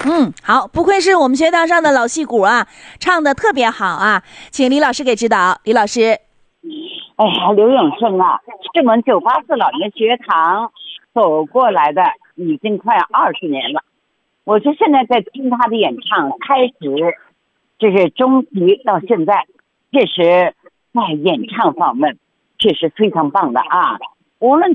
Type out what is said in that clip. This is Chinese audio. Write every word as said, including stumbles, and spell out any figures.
嗯，好，不愧是我们学堂上的老戏骨啊，唱的特别好啊，请李老师给指导。李老师， 哎呀，刘永生啊，这门九八四老年学堂走过来的已经快二十年了。我是现在在听他的演唱，开始这是中级到现在，确实在演唱方面确实非常棒的啊，无论